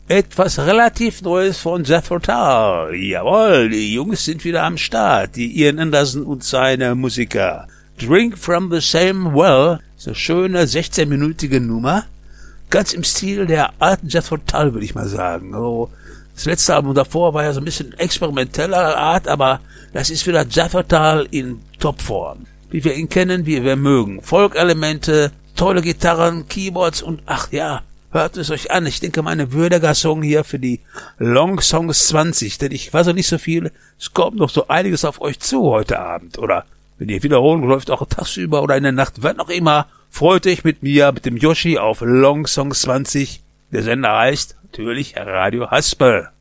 Etwas relativ Neues von Jethro Tull. Jawohl, die Jungs sind wieder am Start, die Ian Anderson und seine Musiker. Drink from the Same Well, so schöne 16-minütige Nummer. Ganz im Stil der alten Jethro Tull, würde ich mal sagen. Also, das letzte Album davor war ja so ein bisschen experimenteller Art, aber das ist wieder Jethro Tull in Topform. Wie wir ihn kennen, wie wir mögen. Folk-Elemente, tolle Gitarren, Keyboards und ach ja, hört es euch an. Ich denke, meine würdiger Song hier für die Long Songs 20, denn ich weiß noch nicht so viel. Es kommt noch so einiges auf euch zu heute Abend. Oder wenn ihr wiederholen läuft, auch tagsüber oder in der Nacht, wann auch immer, freut euch mit mir, mit dem Yoshi auf Long Songs 20. Der Sender heißt natürlich Radio Haspel.